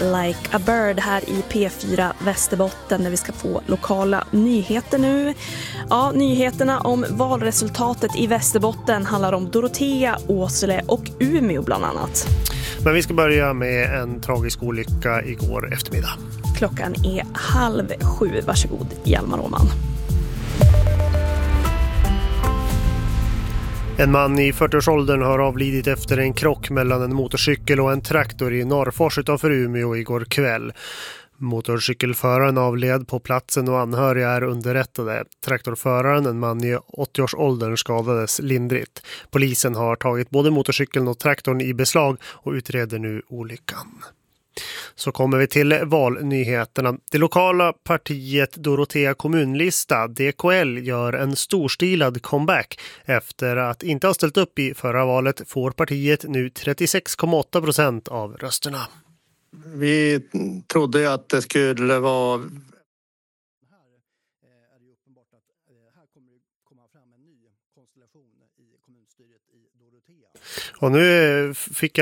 Like a Bird här i P4 Västerbotten, där vi ska få lokala nyheter nu. Ja, nyheterna om valresultatet i Västerbotten handlar om Dorotea, Åsele och Umeå bland annat. Men vi ska börja med en tragisk olycka igår eftermiddag. Klockan är 6:30. Varsågod, Hjalmar Åman. En man i 40-årsåldern har avlidit efter en krock mellan en motorcykel och en traktor i Norrfors utanför Umeå igår kväll. Motorcykelföraren avled på platsen och anhöriga är underrättade. Traktorföraren, en man i 80-årsåldern, skadades lindrigt. Polisen har tagit både motorcykeln och traktorn i beslag och utreder nu olyckan. Så kommer vi till valnyheterna. Det lokala partiet Dorotea kommunlista, DKL, gör en storstilad comeback. Efter att inte ha ställt upp i förra valet får partiet nu 36,8% av rösterna. Vi trodde att det skulle vara... Här är det uppenbart att här kommer det komma fram en ny konstellation i kommunstyret i Dorotea. Och nu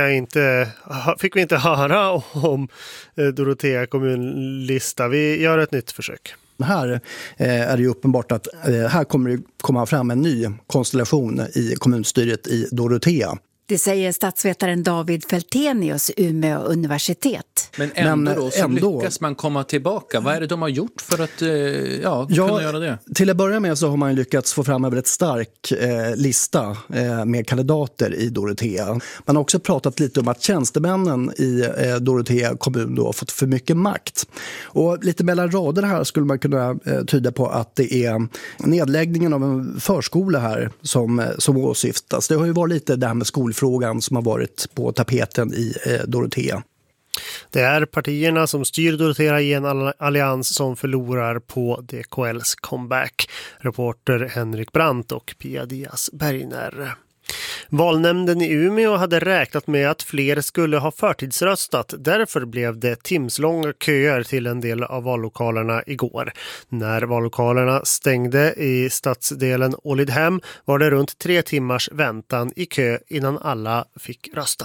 fick vi inte höra om Dorotea kommunlista. Vi gör ett nytt försök. Här är det ju uppenbart att här kommer det komma fram en ny konstellation i kommunstyret i Dorotea. Det säger statsvetaren David Feltenius, Umeå universitet. Men ändå lyckas man komma tillbaka. Vad är det de har gjort för att kunna göra det? Till att börja med så har man lyckats få fram en väldigt stark lista med kandidater i Dorotea. Man har också pratat lite om att tjänstemännen i Dorotea kommun då har fått för mycket makt. Och lite mellan rader här skulle man kunna tyda på att det är nedläggningen av en förskola här som åsyftas. Det har ju varit lite det här med skolfrågan som har varit på tapeten i Dorotea. Det är partierna som styr Dorotea i en allians som förlorar på DKLs comeback. Reporter Henrik Brandt och Pia Diaz Bergner. Valnämnden i Umeå hade räknat med att fler skulle ha förtidsröstat. Därför blev det timslånga köer till en del av vallokalerna igår. När vallokalerna stängde i stadsdelen Ålidhem var det runt 3 timmars väntan i kö innan alla fick rösta.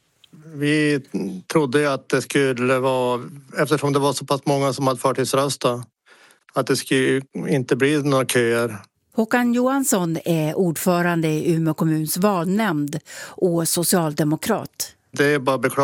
Vi trodde att det skulle vara, eftersom det var så pass många som hade förtidsröstat, att det skulle inte bli några köer. Håkan Johansson är ordförande i Umeå kommuns valnämnd och socialdemokrat. Det är bara beklagligt.